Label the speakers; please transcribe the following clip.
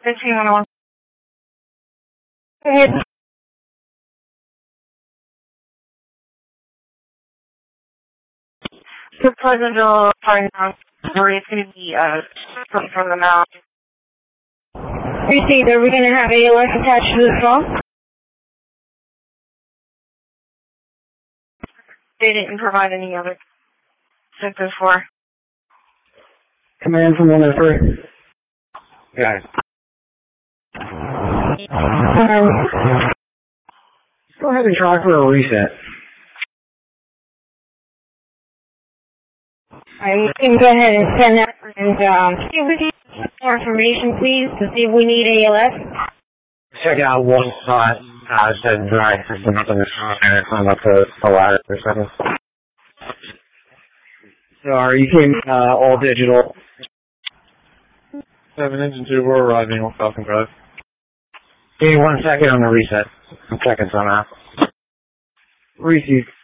Speaker 1: 1511. It's Pleasantville, Farmington, where it's going to be from the mouth.
Speaker 2: Received. Are we going to have ALS attached to this phone?
Speaker 1: They didn't provide any other symptoms for.
Speaker 3: Command from 103.
Speaker 4: Got it.
Speaker 3: Go ahead and try for a reset.
Speaker 2: You can go ahead and send that and see if we can get more information, please, to see if we need ALS.
Speaker 4: Check out one spot. It said dry system up in the front and it's on up to ladder or something.
Speaker 3: Sorry, you came all digital.
Speaker 4: 7 engine 2, we're arriving on Falcon Drive. Give me 1 second on the reset. I'm checking some out.
Speaker 3: Receive.